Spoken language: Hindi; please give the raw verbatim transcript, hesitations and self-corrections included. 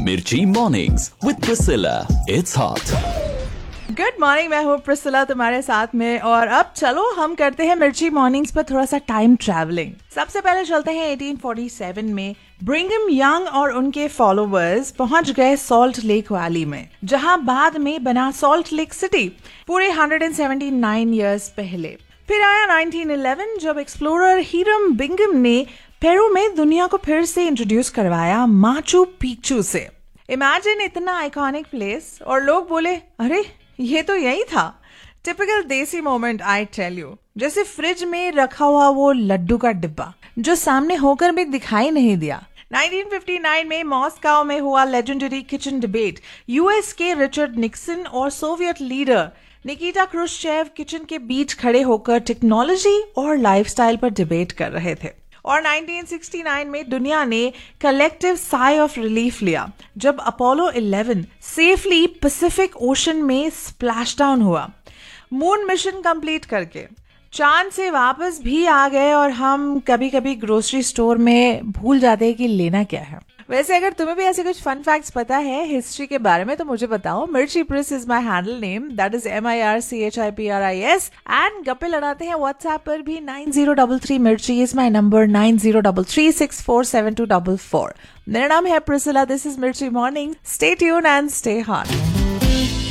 मिर्ची mornings with Priscilla, it's hot. Good morning, मैं हूँ प्रिसिला तुम्हारे साथ में। और अब चलो हम करते हैं मिर्ची मॉर्निंग्स पर थोड़ा सा टाइम ट्रैवलिंग। सबसे पहले चलते हैं अठारह सौ सैंतालीस में। ब्रिंघम यंग और उनके फॉलोअर्स पहुंच गए सॉल्ट लेक वैली में, जहां बाद में बना सॉल्ट लेक सिटी पूरे एक सौ उन्यासी इयर्स पहले। फिर आया उन्नीस सौ ग्यारह जब एक्सप्लोरर हिरम बिंघम ने पेरू में दुनिया को फिर से इंट्रोड्यूस करवाया माचू पिच्चू से। इमेजिन इतना आइकॉनिक प्लेस और लोग बोले अरे ये तो यही था। टिपिकल देसी मोमेंट, आई टेल यू। जैसे फ्रिज में रखा हुआ वो लड्डू का डिब्बा जो सामने होकर भी दिखाई नहीं दिया। उन्नीस सौ उनसठ में मॉस्को में हुआ लेजेंडरी किचन डिबेट। यूएस के रिचर्ड निक्सन और Soviet leader Nikita Khrushchev kitchen के बीच खड़े होकर टेक्नोलॉजी और लाइफस्टाइल पर डिबेट कर रहे थे। और उन्नीस सौ उनहत्तर में दुनिया ने कलेक्टिव साई ऑफ रिलीफ लिया जब अपोलो ग्यारह सेफली पैसिफिक ओशन में स्प्लैश डाउन हुआ। मून मिशन कंप्लीट करके चांद से वापस भी आ गए और हम कभी कभी ग्रोसरी स्टोर में भूल जाते हैं कि लेना क्या है। वैसे अगर तुम्हें भी ऐसे कुछ फन फैक्ट्स पता है हिस्ट्री के बारे में तो मुझे बताओ। मिर्ची प्रिस is my handle name, that is M I R C H I P R I S. And गप्पे लड़ाते हैं व्हाट्सएप पर भी। नाइन जीरो थ्री थ्री मिर्ची is my number, nine zero three three six four seven to four four. मेरा नाम है प्रिसिला, दिस इज मिर्ची morning. Stay tune and stay hot.